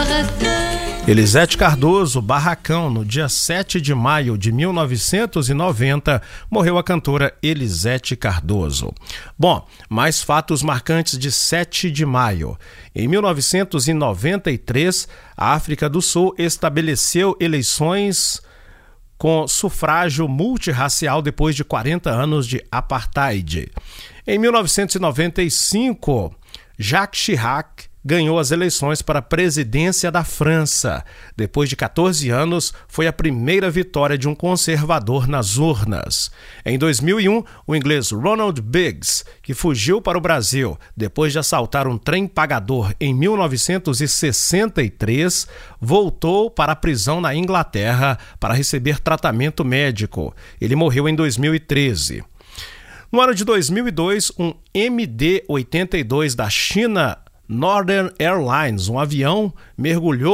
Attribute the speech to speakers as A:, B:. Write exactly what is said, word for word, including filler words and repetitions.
A: Elisete Cardoso, Barracão, no dia sete de maio de mil novecentos e noventa, morreu a cantora Elisete Cardoso. Bom, mais fatos marcantes de sete de maio. Em mil novecentos e noventa e três, a África do Sul estabeleceu eleições com sufrágio multirracial depois de quarenta anos de apartheid. Em mil novecentos e noventa e cinco, Jacques Chirac ganhou as eleições para a presidência da França. Depois de catorze anos, foi a primeira vitória de um conservador nas urnas. Em dois mil e um, o inglês Ronald Biggs, que fugiu para o Brasil depois de assaltar um trem pagador em mil novecentos e sessenta e três, voltou para a prisão na Inglaterra para receber tratamento médico. Ele morreu em dois mil e treze. No ano de dois mil e dois, um M D oitenta e dois da China Northern Airlines, um avião, mergulhou